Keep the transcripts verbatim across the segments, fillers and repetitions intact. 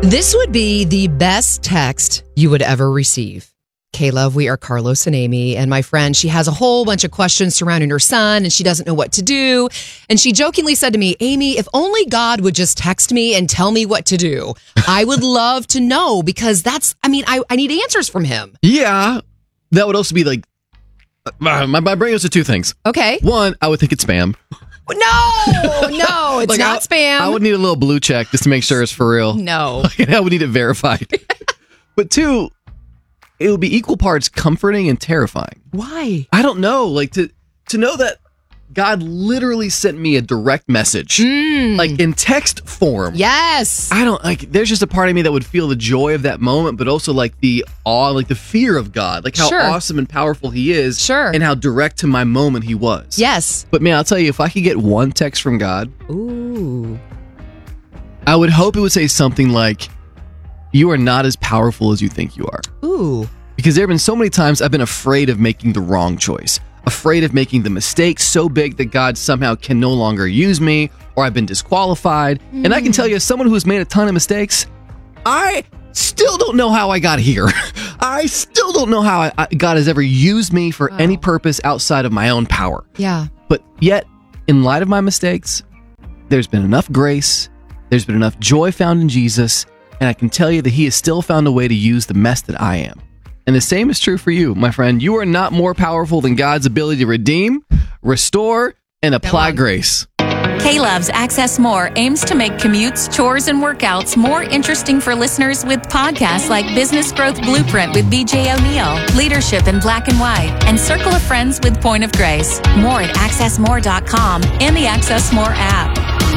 This would be the best text you would ever receive. K-Love, we are Carlos and Amy, and my friend, she has a whole bunch of questions surrounding her son, and she doesn't know what to do. And she jokingly said to me, Amy, if only God would just text me and tell me what to do. I would love to know, because that's, I mean, I, I need answers from him. Yeah, that would also be like, uh, my, my brain goes to two things. Okay. One, I would think it's spam. No, no, it's like not I, spam. I would need a little blue check just to make sure it's for real. No. I would need it verified. But two, it would be equal parts comforting and terrifying. Why? I don't know. Like to to know that God literally sent me a direct message, mm. like in text form. Yes. I don't like. There's just a part of me that would feel the joy of that moment, but also like the awe, like the fear of God, like how sure. awesome and powerful He is, sure, and how direct to my moment He was. Yes. But man, I'll tell you, if I could get one text from God, ooh, I would hope it would say something like, "You are not as powerful as you think you are." Ooh. Because there have been so many times I've been afraid of making the wrong choice, afraid of making the mistake so big that God somehow can no longer use me, or I've been disqualified. Mm. And I can tell you, as someone who has made a ton of mistakes, I still don't know how I got here. I still don't know how I, I, God has ever used me for wow. any purpose outside of my own power. Yeah. But yet, in light of my mistakes, there's been enough grace, there's been enough joy found in Jesus, and I can tell you that He has still found a way to use the mess that I am. And the same is true for you, my friend. You are not more powerful than God's ability to redeem, restore, and apply grace. K-Love's Access More aims to make commutes, chores, and workouts more interesting for listeners with podcasts like Business Growth Blueprint with B J O'Neill, Leadership in Black and White, and Circle of Friends with Point of Grace. More at access more dot com and the Access More app.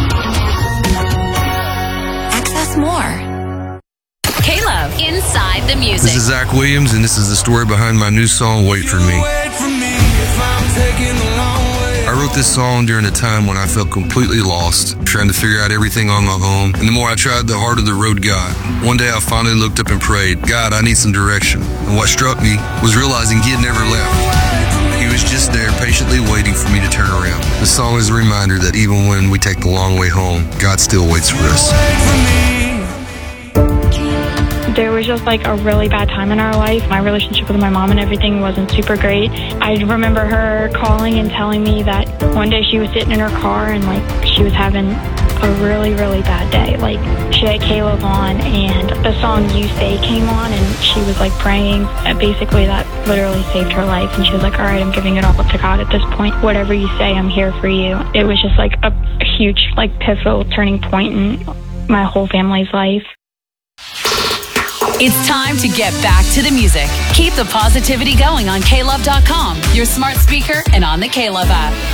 Access More. K-Love, Inside the Music. This is Zach Williams, and this is the story behind my new song, Wait For Me. I wrote this song during a time when I felt completely lost, trying to figure out everything on my own. And the more I tried, the harder the road got. One day I finally looked up and prayed, God, I need some direction. And what struck me was realizing He had never left. He was just there, patiently waiting for me to turn around. The song is a reminder that even when we take the long way home, God still waits for us. There was just like a really bad time in our life. My relationship with my mom and everything wasn't super great. I remember her calling and telling me that one day she was sitting in her car and like she was having a really, really bad day. Like she had K-Love on and the song You Stay came on and she was like praying. And basically that literally saved her life. And she was like, all right, I'm giving it all to God at this point. Whatever you say, I'm here for you. It was just like a huge, like pivotal turning point in my whole family's life. It's time to get back to the music. Keep the positivity going on K Love dot com, your smart speaker, and on the K-Love app.